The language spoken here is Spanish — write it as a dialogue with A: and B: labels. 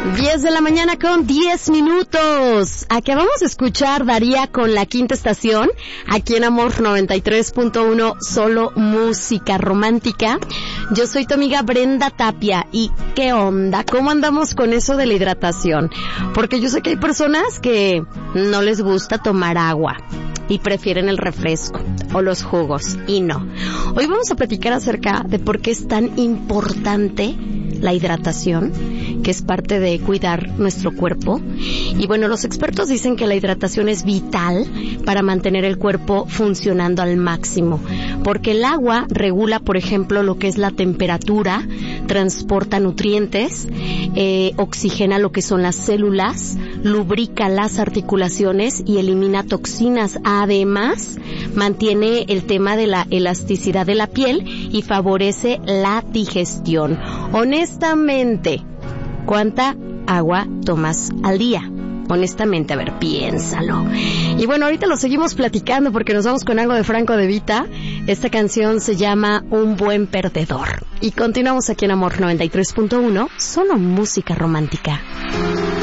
A: 10 de la mañana con 10 minutos. Acabamos de escuchar Daría con La Quinta Estación, aquí en Amor 93.1, solo música romántica. Yo soy tu amiga Brenda Tapia. ¿Y qué onda? ¿Cómo andamos con eso de la hidratación? Porque yo sé que hay personas que no les gusta tomar agua y prefieren el refresco o los jugos, y no. Hoy vamos a platicar acerca de por qué es tan importante la hidratación, que es parte de cuidar nuestro cuerpo. Y bueno, los expertos dicen que la hidratación es vital para mantener el cuerpo funcionando al máximo, porque el agua regula, por ejemplo, lo que es la temperatura, transporta nutrientes, oxigena lo que son las células, lubrica las articulaciones y elimina toxinas. Además, mantiene el tema de la elasticidad de la piel y favorece la digestión. Honestamente, ¿cuánta agua tomas al día? Honestamente, a ver, piénsalo. Y bueno, ahorita lo seguimos platicando porque nos vamos con algo de Franco De Vita. Esta canción se llama Un Buen Perdedor. Y continuamos aquí en Amor 93.1, solo música romántica.